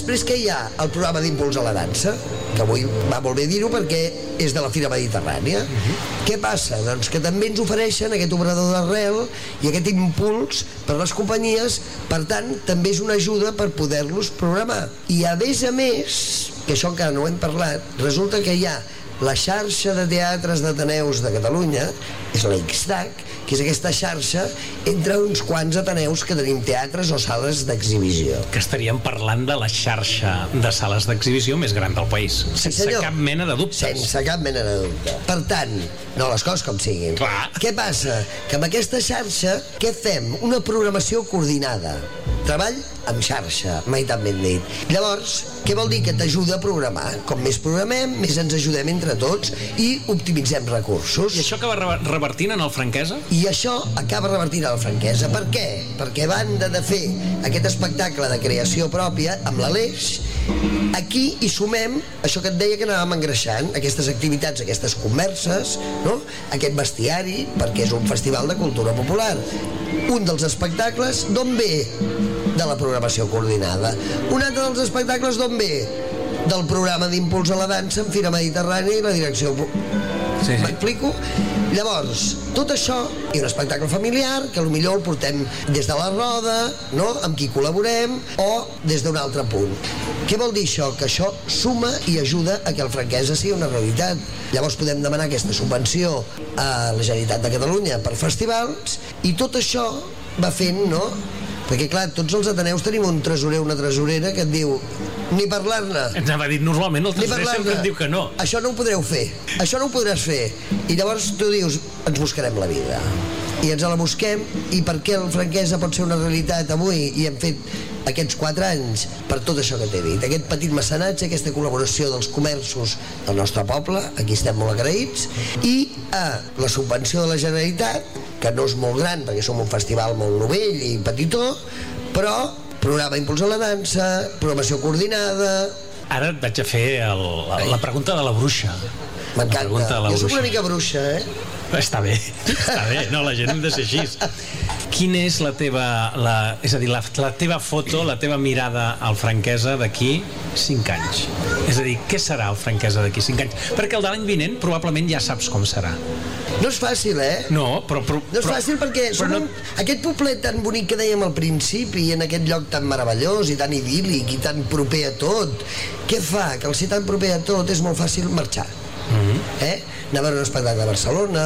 Després que hi ha el programa d'Impuls a la dansa, que avui va molt bé dir-ho perquè és de la Fira Mediterrània. Què passa? Doncs que també ens ofereixen aquest obrador d'arrel i aquest impuls per les companyies, per tant, també és una ajuda per poder-los programar. I a més, que això encara no ho hem parlat, resulta que hi ha la xarxa de teatres d'Ateneus de Catalunya, és la XDAC, que és aquesta xarxa entre uns quants ateneus que tenim teatres o sales d'exhibició. Que estaríem parlant de la xarxa de sales d'exhibició més gran del país, sense cap mena de dubtes. Sense cap mena de dubte. Per tant, no, les coses com siguin. Clar. Què passa? Que amb aquesta xarxa, què fem? Una programació coordinada. Treball amb xarxa, mai tan ben dit. Llavors, què vol dir? Que t'ajuda a programar. Com més programem, més ens ajudem entre tots i optimitzem recursos. I això acaba revertint en el Franquesa? I això acaba revertint a la Franquesa. Per què? Perquè a banda de fer aquest espectacle de creació pròpia amb l'Aleix, aquí hi sumem això que et deia que anàvem engreixant, aquestes activitats, aquestes converses, no? Aquest bestiari, perquè és un festival de cultura popular. Un dels espectacles d'on ve? De la programació coordinada. Un altre dels espectacles d'on ve? Del programa d'Impuls a la dansa en Fira Mediterrània i la direcció... Sí. M'explico? Llavors, tot això i un espectacle familiar que potser el portem des de la roda, no? Amb qui col·laborem, o des d'un altre punt. Què vol dir això? Que això suma i ajuda a que el Franquesa sigui una realitat. Llavors podem demanar aquesta subvenció a la Generalitat de Catalunya per festivals i tot això va fent, no? Perquè clar, tots els ateneus tenim un tresorer, una tresorera que et diu ni parlar-ne. Ens ha dit normalment el tresorer sempre et diu que no. Això no ho podreu fer, això no ho podràs fer. I llavors tu dius, ens buscarem la vida. I ens la busquem, i per què el Franquesa pot ser una realitat avui? I hem fet aquests 4 anys per tot això que t'he dit, aquest petit mecenatge, aquesta col·laboració dels comerços del nostre poble, aquí estem molt agraïts, i la subvenció de la Generalitat, que no és molt gran perquè som un festival molt novell i petitó, però programa Impuls a la dansa, programació coordinada. Ara et vaig a fer la pregunta de la bruixa. M'encanta, jo soc una mica bruixa, Està bé, no, la gent hem de ser així. Quina és la teva foto, la teva mirada al Franquesa d'aquí 5 anys? És a dir, què serà el Franquesa d'aquí 5 anys? Perquè el de l'any vinent probablement ja saps com serà. No és fàcil, No, però... No és fàcil perquè aquest poblet tan bonic que dèiem al principi, en aquest lloc tan meravellós i tan idíl·lic i tan proper a tot, què fa? Que al ser tan proper a tot és molt fàcil marxar. Anar a veure un espectacle a Barcelona.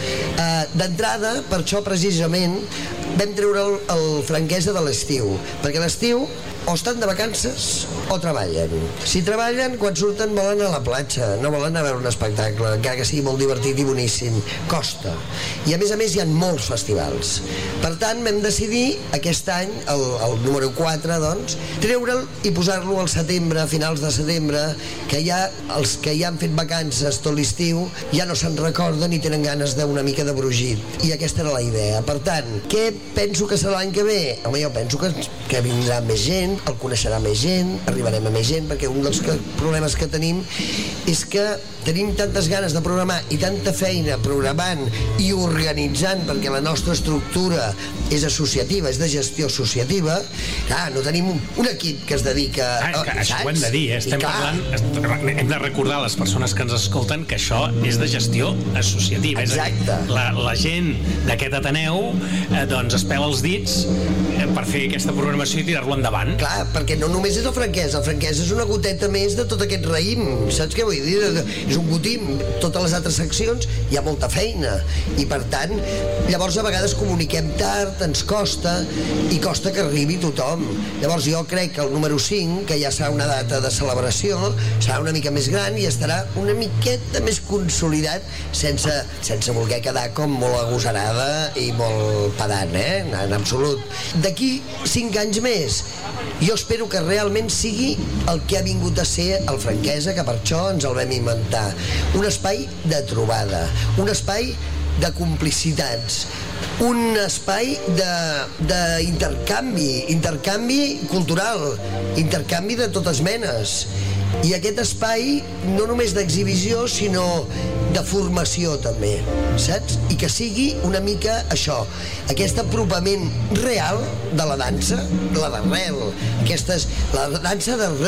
D'entrada, per això precisament vam treure el Franquesa de l'estiu, perquè l'estiu o estan de vacances o treballen. Si treballen, quan surten volen a la platja, no volen anar a veure un espectacle, encara que sigui molt divertit i boníssim. Costa. I a més hi ha molts festivals. Per tant, vam decidir aquest any, el número 4, doncs, treure'l i posar-lo al setembre, a finals de setembre, que ja els que ja han fet vacances tot l'estiu ja no se'n recorden i tenen ganes d'una mica de brugit. I aquesta era la idea. Per tant, què penso que serà l'any que ve? Home, jo penso que vindrà més gent, el coneixerà més gent, arribarem a més gent, perquè un dels problemes que tenim és que tenim tantes ganes de programar i tanta feina programant i organitzant, perquè la nostra estructura és associativa, és de gestió associativa. Clar, no tenim un equip que es dedica això ho hem de dir, estem parlant, hem de recordar a les persones que ens escolten que això és de gestió associativa. Exacte. És a dir, la gent d'aquest Ateneu doncs es pela els dits per fer aquesta programació i tirar-lo endavant. Clar, perquè no només és el Franquesa és una goteta més de tot aquest raïm, saps què vull dir? És un gotim, totes les altres seccions hi ha molta feina, i per tant llavors a vegades comuniquem tard, ens costa, i costa que arribi tothom. Llavors jo crec que el número 5, que ja serà una data de celebració, serà una mica més gran i estarà una miqueta més consolidat, sense voler quedar com molt agosarada i molt pedant, en absolut. D'aquí 5 anys més jo espero que realment sigui el que ha vingut a ser el Franquesa, que per això ens el vam inventar. Un espai de trobada, un espai de complicitats, un espai d'intercanvi cultural, intercanvi de totes menes. I aquest espai no només d'exhibició, sinó de formació també, saps? I que sigui una mica això, aquest apropament real de la dansa, la d'arrel, la dansa d'arrel.